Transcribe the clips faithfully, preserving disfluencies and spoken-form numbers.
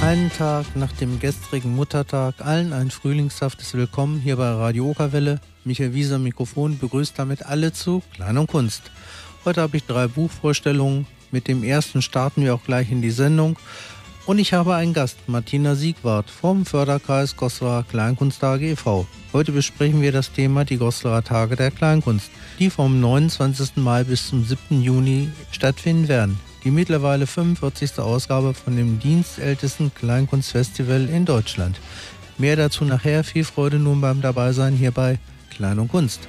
Einen Tag nach dem gestrigen Muttertag allen ein frühlingshaftes Willkommen hier bei Radio Okerwelle. Michael Wieser Mikrofon begrüßt damit alle zu Klein und Kunst. Heute habe ich drei Buchvorstellungen. Mit dem ersten starten wir auch gleich in die Sendung. Und ich habe einen Gast, Martina Siegwart vom Förderkreis Goslar Kleinkunsttage e V Heute besprechen wir das Thema die Goslarer Tage der Kleinkunst, die vom neunundzwanzigsten Mai bis zum siebten Juni stattfinden werden. Die mittlerweile fünfundvierzigste Ausgabe von dem dienstältesten Kleinkunstfestival in Deutschland. Mehr dazu nachher. Viel Freude nun beim Dabeisein hier bei Klein und Kunst.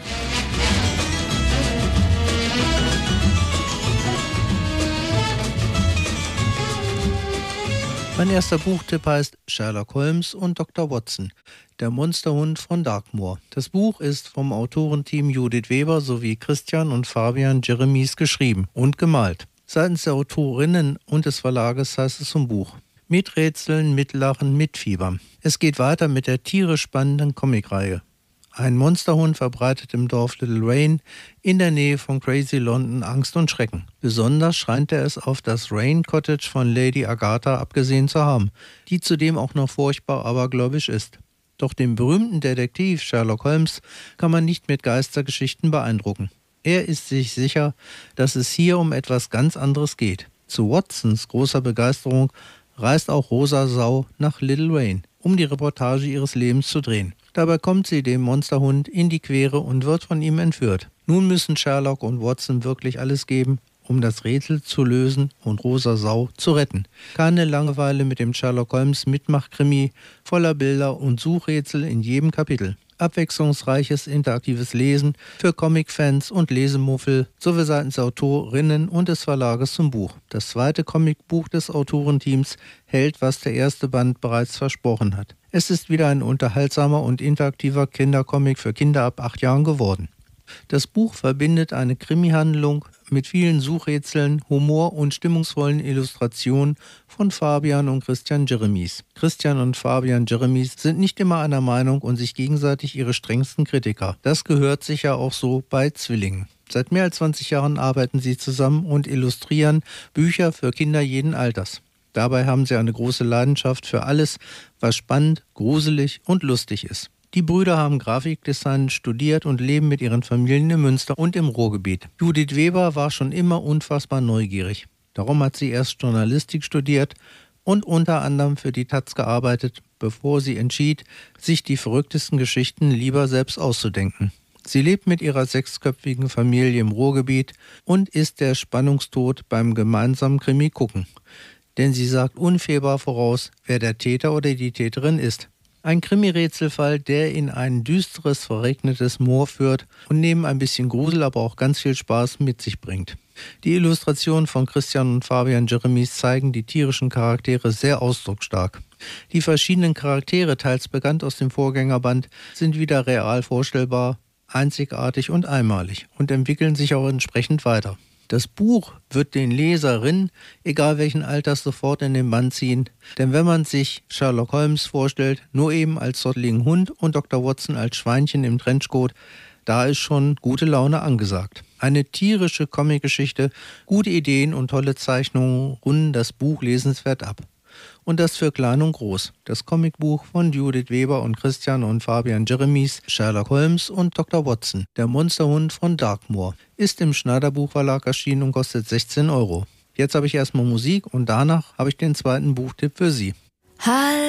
Mein erster Buchtipp heißt Sherlock Holmes und Doktor Watson, der Monsterhund von Darkmoor. Das Buch ist vom Autorenteam Judith Weber sowie Christian und Fabian Jeremies geschrieben und gemalt. Seitens der Autorinnen und des Verlages heißt es zum Buch: Miträtseln, mitlachen, mitfiebern. Es geht weiter mit der tierisch spannenden Comicreihe. Ein Monsterhund verbreitet im Dorf Little Rain in der Nähe von Crazy London Angst und Schrecken. Besonders scheint er es auf das Rain Cottage von Lady Agatha abgesehen zu haben, die zudem auch noch furchtbar abergläubisch ist. Doch den berühmten Detektiv Sherlock Holmes kann man nicht mit Geistergeschichten beeindrucken. Er ist sich sicher, dass es hier um etwas ganz anderes geht. Zu Watsons großer Begeisterung reist auch Rosa Sau nach Little Rain, um die Reportage ihres Lebens zu drehen. Dabei kommt sie dem Monsterhund in die Quere und wird von ihm entführt. Nun müssen Sherlock und Watson wirklich alles geben, um das Rätsel zu lösen und Rosa Sau zu retten. Keine Langeweile mit dem Sherlock Holmes Mitmachkrimi voller Bilder und Suchrätsel in jedem Kapitel. Abwechslungsreiches interaktives Lesen für Comicfans und Lesemuffel sowie seitens der Autorinnen und des Verlages zum Buch. Das zweite Comicbuch des Autorenteams hält, was der erste Band bereits versprochen hat. Es ist wieder ein unterhaltsamer und interaktiver Kindercomic für Kinder ab acht Jahren geworden. Das Buch verbindet eine Krimi-Handlung mit vielen Suchrätseln, Humor und stimmungsvollen Illustrationen von Fabian und Christian Jeremies. Christian und Fabian Jeremies sind nicht immer einer Meinung und sich gegenseitig ihre strengsten Kritiker. Das gehört sicher auch so bei Zwillingen. Seit mehr als zwanzig Jahren arbeiten sie zusammen und illustrieren Bücher für Kinder jeden Alters. Dabei haben sie eine große Leidenschaft für alles, was spannend, gruselig und lustig ist. Die Brüder haben Grafikdesign studiert und leben mit ihren Familien in Münster und im Ruhrgebiet. Judith Weber war schon immer unfassbar neugierig. Darum hat sie erst Journalistik studiert und unter anderem für die Taz gearbeitet, bevor sie entschied, sich die verrücktesten Geschichten lieber selbst auszudenken. Sie lebt mit ihrer sechsköpfigen Familie im Ruhrgebiet und ist der Spannungstod beim gemeinsamen Krimi gucken. Denn sie sagt unfehlbar voraus, wer der Täter oder die Täterin ist. Ein Krimi-Rätselfall, der in ein düsteres, verregnetes Moor führt und neben ein bisschen Grusel aber auch ganz viel Spaß mit sich bringt. Die Illustrationen von Christian und Fabian Jeremies zeigen die tierischen Charaktere sehr ausdrucksstark. Die verschiedenen Charaktere, teils bekannt aus dem Vorgängerband, sind wieder real vorstellbar, einzigartig und einmalig und entwickeln sich auch entsprechend weiter. Das Buch wird den Leserinnen, egal welchen Alters, sofort in den Bann ziehen. Denn wenn man sich Sherlock Holmes vorstellt, nur eben als zotteligen Hund und Doktor Watson als Schweinchen im Trenchcoat, da ist schon gute Laune angesagt. Eine tierische Comicgeschichte, gute Ideen und tolle Zeichnungen runden das Buch lesenswert ab. Und das für klein und groß. Das Comicbuch von Judith Weber und Christian und Fabian Jeremies, Sherlock Holmes und Doktor Watson, der Monsterhund von Darkmoor, ist im Schneider Buchverlag erschienen und kostet sechzehn Euro. Jetzt habe ich erstmal Musik und danach habe ich den zweiten Buchtipp für Sie. Hi.